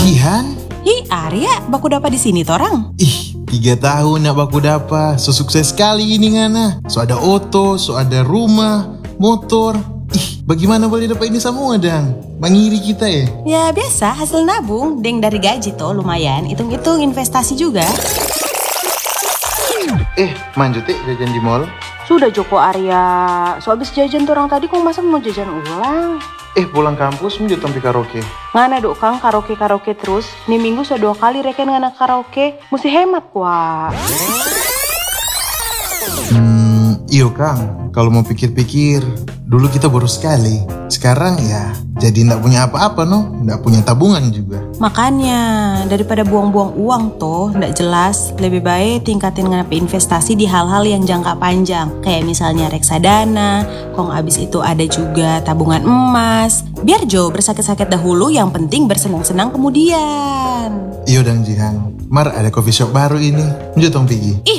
Jihan? Hi, Arya, baku dapat di sini torang. 3 tahun nak baku dapat. So sukses sekali ini ngana. So ada oto, so ada rumah, motor. Bagaimana boleh dapat ini semua dang? Mangiri kita ya? Ya biasa, hasil nabung. Deng dari gaji toh lumayan. Hitung-hitung investasi juga. Manjut jajan di mall. Sudah Joko Arya. So abis jajan torang tadi kok masa mau jajan ulang? Pulang kampus menjut sampai karaoke. Ngana dok Kang karaoke terus. Nih minggu sudah 2 kali reken ngana karaoke. Mesti hemat kuah. Iyo Kang, kalau mau pikir-pikir, dulu kita boros sekali. Sekarang ya jadi ndak punya apa-apa ndak punya tabungan juga. Makanya daripada buang-buang uang toh ndak jelas, lebih baik tingkatin ngapain investasi di hal-hal yang jangka panjang. Kayak misalnya reksadana, kong abis itu ada juga tabungan emas. Biar Jo bersakit-sakit dahulu, yang penting bersenang-senang kemudian. Iyo dang Jihan, Mar ada coffee shop baru ini. Lanjut dong pergi.